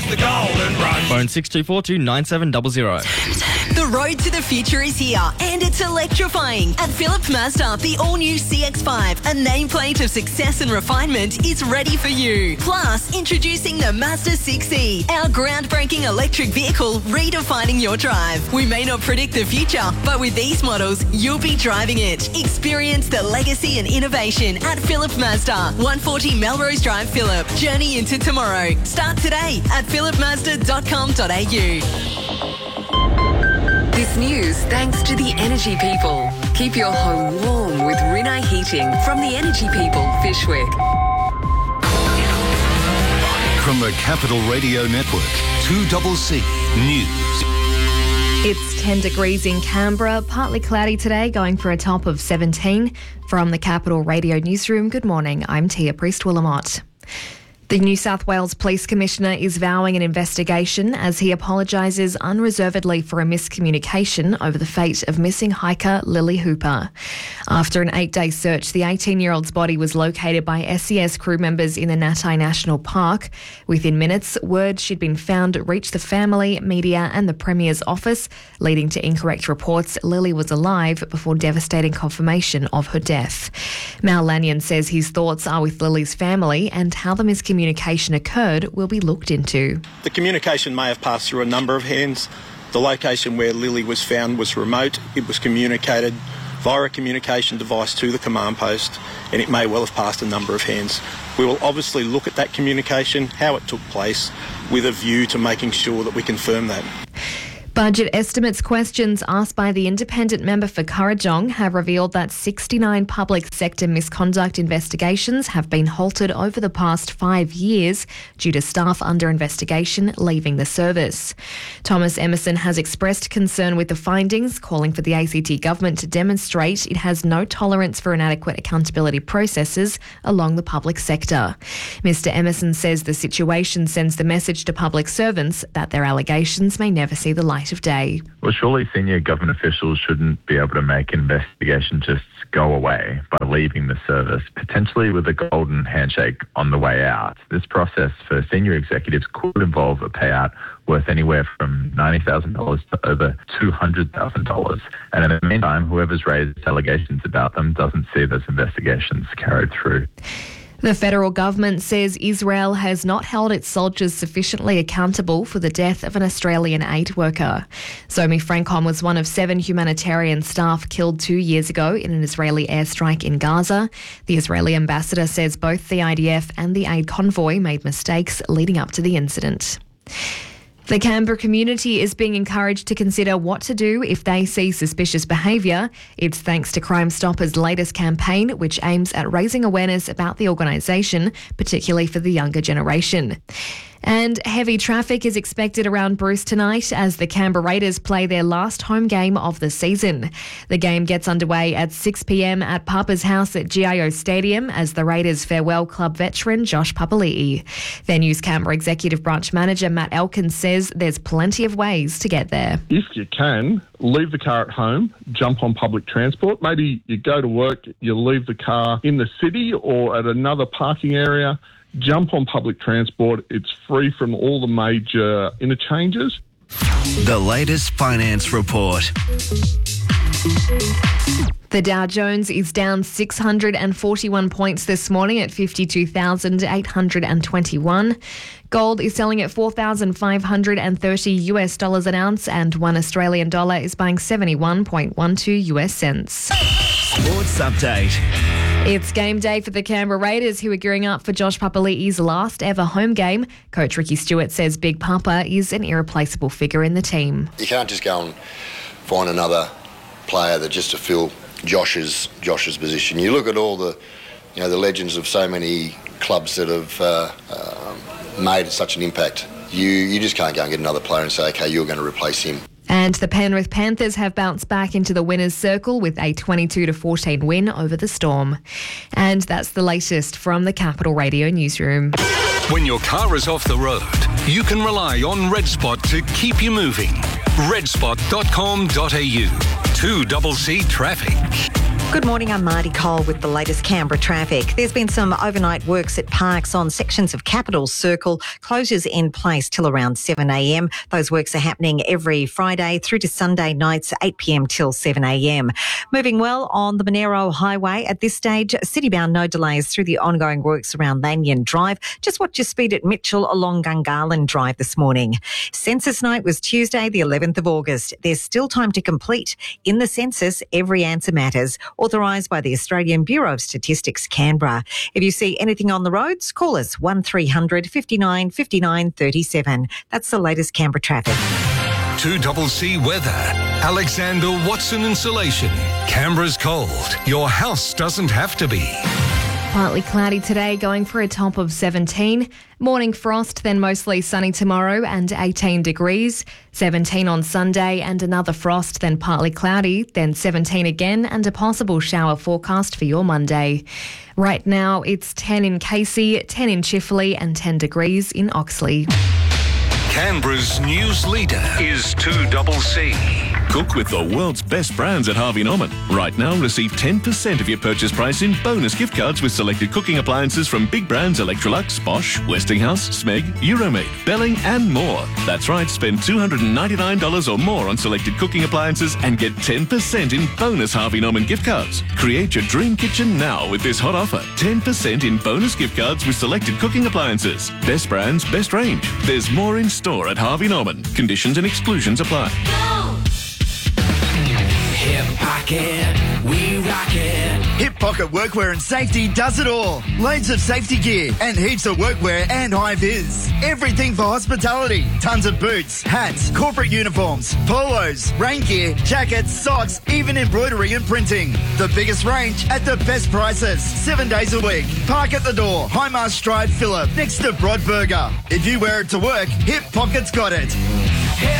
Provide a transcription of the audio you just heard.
It's the Golden Rush. Phone 6242 9700. The road to the future is here, and it's electrifying. At Phillip Mazda, the all-new CX-5, a nameplate of success and refinement, is ready for you. Plus, introducing the Mazda 6e, our groundbreaking electric vehicle redefining your drive. We may not predict the future, but with these models, you'll be driving it. Experience the legacy and innovation at Phillip Mazda, 140 Melrose Drive, Phillip. Journey into tomorrow. Start today at phillipmazda.com.au. This news thanks to the Energy People. Keep your home warm with Rinnai Heating from the Energy People, Fyshwick. From the Capital Radio Network, 2CC News. It's 10 degrees in Canberra, partly cloudy today, going for a top of 17. From the Capital Radio Newsroom, good morning, I'm Tia Priest-Willamott. The New South Wales Police Commissioner is vowing an investigation as he apologises unreservedly for a miscommunication over the fate of missing hiker Lily Hooper. After an 8-day search, the 18-year-old's body was located by SES crew members in the Natai National Park. Within minutes, word she'd been found reached the family, media and the Premier's office, leading to incorrect reports Lily was alive before devastating confirmation of her death. Mal Lanyon says his thoughts are with Lily's family and how the miscommunication occurred will be looked into. The communication may have passed through a number of hands. The location where Lily was found was remote. It was communicated via a communication device to the command post, and it may well have passed a number of hands. We will obviously look at that communication, how it took place, with a view to making sure that we confirm that. Budget estimates questions asked by the independent member for Kurrajong have revealed that 69 public sector misconduct investigations have been halted over the past 5 years due to staff under investigation leaving the service. Thomas Emerson has expressed concern with the findings, calling for the ACT government to demonstrate it has no tolerance for inadequate accountability processes along the public sector. Mr Emerson says the situation sends the message to public servants that their allegations may never see the light of day. Well, surely senior government officials shouldn't be able to make an investigation just go away by leaving the service, potentially with a golden handshake on the way out. This process for senior executives could involve a payout worth anywhere from $90,000 to over $200,000. And in the meantime, whoever's raised allegations about them doesn't see those investigations carried through. The federal government says Israel has not held its soldiers sufficiently accountable for the death of an Australian aid worker. Zomi Frankom was one of 7 humanitarian staff killed 2 years ago in an Israeli airstrike in Gaza. The Israeli ambassador says both the IDF and the aid convoy made mistakes leading up to the incident. The Canberra community is being encouraged to consider what to do if they see suspicious behaviour. It's thanks to Crime Stoppers' latest campaign, which aims at raising awareness about the organisation, particularly for the younger generation. And heavy traffic is expected around Bruce tonight as the Canberra Raiders play their last home game of the season. The game gets underway at 6 p.m. at Papa's house at GIO Stadium as the Raiders farewell club veteran Josh Papali'i. Venues Canberra Executive Branch Manager Matt Elkins says there's plenty of ways to get there. If you can, leave the car at home, jump on public transport. Maybe you go to work, you leave the car in the city or at another parking area. Jump on public transport. It's free from all the major interchanges. The latest finance report. The Dow Jones is down 641 points this morning at 52,821. Gold is selling at $4,530 an ounce, and $1 Australian dollar is buying 71.12 US cents. Sports update. It's game day for the Canberra Raiders, who are gearing up for Josh Papali'i's last ever home game. Coach Ricky Stewart says Big Papa is an irreplaceable figure in the team. You can't just go and find another player that just to fill Josh's position. You look at all the legends of so many clubs that have made such an impact. You just can't go and get another player and say, okay, you're going to replace him. And the Penrith Panthers have bounced back into the winners' circle with a 22-14 win over the Storm. And that's the latest from the Capital Radio Newsroom. When your car is off the road, you can rely on RedSpot to keep you moving. redspot.com.au. 2CC Traffic. Good morning, I'm Marty Cole with the latest Canberra traffic. There's been some overnight works at parks on sections of Capital Circle, closures in place till around 7am. Those works are happening every Friday through to Sunday nights, 8pm till 7am. Moving well on the Monero Highway. At this stage, citybound no delays through the ongoing works around Lanyon Drive. Just watch your speed at Mitchell along Gungahlin Drive this morning. Census night was Tuesday, the 11th of August. There's still time to complete. In the census, every answer matters. Authorised by the Australian Bureau of Statistics, Canberra. If you see anything on the roads, call us 1300 59 59 37. That's the latest Canberra traffic. 2CC weather. Alexander Watson Insulation. Canberra's cold. Your house doesn't have to be. Partly cloudy today, going for a top of 17. Morning frost, then mostly sunny tomorrow and 18 degrees. 17 on Sunday and another frost, then partly cloudy, then 17 again and a possible shower forecast for your Monday. Right now it's 10 in Casey, 10 in Chifley and 10 degrees in Oxley. Canberra's news leader is 2CC. Cook with the world's best brands at Harvey Norman. Right now, receive 10% of your purchase price in bonus gift cards with selected cooking appliances from big brands Electrolux, Bosch, Westinghouse, Smeg, Euromade, Belling and more. That's right, spend $299 or more on selected cooking appliances and get 10% in bonus Harvey Norman gift cards. Create your dream kitchen now with this hot offer. 10% in bonus gift cards with selected cooking appliances. Best brands, best range. There's more in store at Harvey Norman. Conditions and exclusions apply. Hip Pocket, we rock it. Hip Pocket Workwear and Safety does it all. Loads of safety gear and heaps of workwear and high vis. Everything for hospitality. Tons of boots, hats, corporate uniforms, polos, rain gear, jackets, socks, even embroidery and printing. The biggest range at the best prices. 7 days a week. Park at the door. Highmarsh Drive, Phillip, next to Broadburger. If you wear it to work, Hip Pocket's got it.